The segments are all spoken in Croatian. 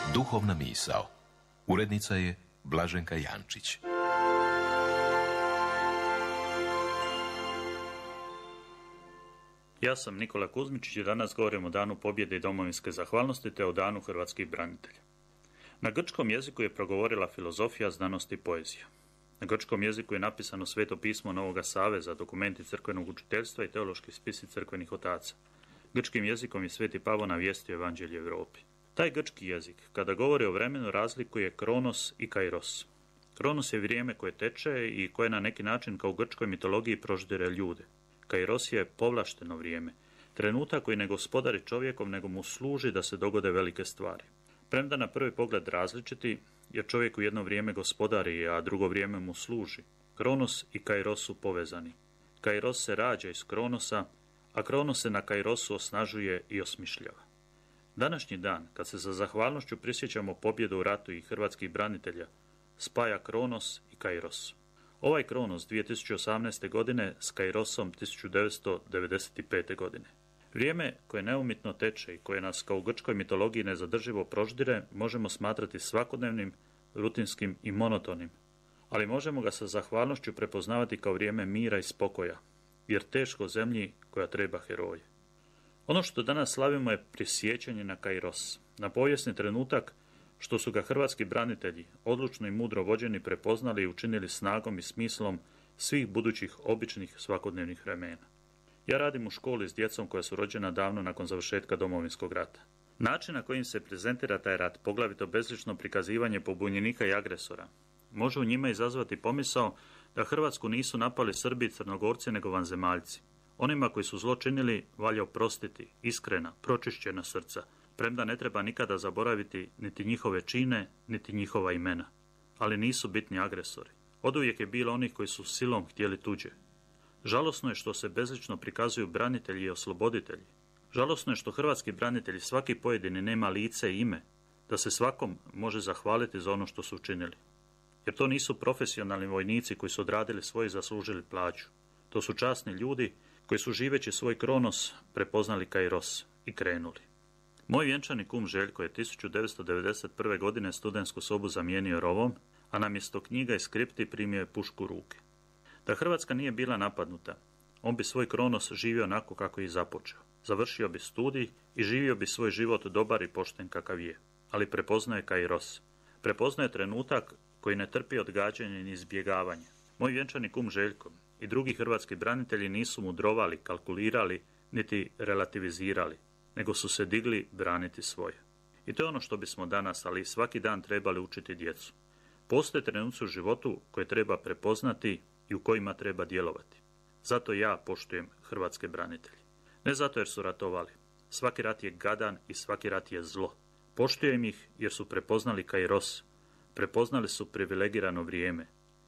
Duhovna misao. Urednica je Blaženka Jančić. Ja sam Nikola Kuzmičić i danas govorim o Danu pobjede i domovinske zahvalnosti te o Danu hrvatskih branitelja. Na grčkom jeziku je progovorila filozofija, znanost i poezija. Na grčkom jeziku je napisano Sveto pismo Novoga Saveza, dokumenti crkvenog učiteljstva i teološki spisi crkvenih otaca. Grčkim jezikom je Sveti Pavao navijestio evanđelje Europi. Taj grčki jezik, kada govori o vremenu, razlikuje kronos i kairos. Kronos je vrijeme koje teče i koje na neki način kao u grčkoj mitologiji proždire ljude. Kairos je povlašteno vrijeme, trenutak koji ne gospodari čovjekom, nego mu služi da se dogode velike stvari. Premda na prvi pogled različiti, jer čovjek u jedno vrijeme gospodari, a drugo vrijeme mu služi. Kronos i kairos su povezani. Kairos se rađa iz kronosa, a kronos se na kairosu osnažuje i osmišljava. Današnji dan, kad se za zahvalnošću prisjećamo pobjedu u ratu i hrvatskih branitelja, spaja kronos i kairos. Ovaj kronos 2018. godine s kairosom 1995. godine. Vrijeme koje neumitno teče i koje nas kao u grčkoj mitologiji nezadrživo proždire možemo smatrati svakodnevnim, rutinskim i monotonim, ali možemo ga sa zahvalnošću prepoznavati kao vrijeme mira i spokoja, jer teško zemlji koja treba heroje. Ono što danas slavimo je prisjećanje na kairos, na povijesni trenutak što su ga hrvatski branitelji, odlučno i mudro vođeni, prepoznali i učinili snagom i smislom svih budućih običnih svakodnevnih vremena. Ja radim u školi s djecom koja su rođena davno nakon završetka Domovinskog rata. Način na kojim se prezentira taj rat, poglavito bezlično prikazivanje pobunjenika i agresora, može u njima izazvati pomisao da Hrvatsku nisu napali Srbi i Crnogorci nego vanzemaljci. Onima koji su zlo činili valja oprostiti, iskrena, pročišćena srca, premda ne treba nikada zaboraviti niti njihove čine, niti njihova imena. Ali nisu bitni agresori. Oduvijek je bilo onih koji su silom htjeli tuđe. Žalosno je što se bezlično prikazuju branitelji i osloboditelji. Žalosno je što hrvatski branitelji svaki pojedini nema lice i ime, da se svakom može zahvaliti za ono što su učinili. Jer to nisu profesionalni vojnici koji su odradili svoje i zaslužili plaću. To su časni ljudi koji su živeći svoj kronos prepoznali kairos i krenuli. Moj vjenčani kum Željko je 1991. godine studentsku sobu zamijenio rovom, a namjesto knjiga i skripti primio je pušku u ruke. Da Hrvatska nije bila napadnuta, on bi svoj kronos živio onako kako je i započeo. Završio bi studij i živio bi svoj život dobar i pošten kakav je. Ali prepoznaje kairos. Prepoznaje trenutak koji ne trpi odgađanje ni izbjegavanje. Moj vjenčani kum Željko i drugi hrvatski branitelji nisu mudrovali, kalkulirali, niti relativizirali, nego su se digli braniti svoje. I to je ono što bismo danas, ali i svaki dan trebali učiti djecu. Postoje trenuci u životu koje treba prepoznati i u kojima treba djelovati. Zato ja poštujem hrvatske branitelje. Ne zato jer su ratovali. Svaki rat je gadan i svaki rat je zlo. Poštujem ih jer su prepoznali kairos, prepoznali su privilegirano vrijeme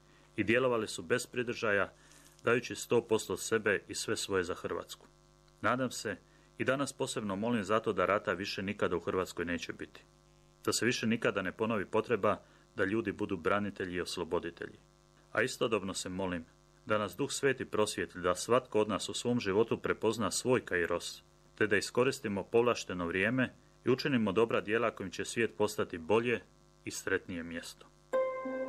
i djelovali su bez pridržaja, dajući 100% sebe i sve svoje za Hrvatsku. Nadam se i danas posebno molim zato da rata više nikada u Hrvatskoj neće biti. Da se više nikada ne ponovi potreba da ljudi budu branitelji i osloboditelji. A istodobno se molim da nas Duh Sveti prosvijetli, da svatko od nas u svom životu prepozna svoj kairos, te da iskoristimo povlašteno vrijeme i učinimo dobra djela kojim će svijet postati bolje i sretnije mjesto.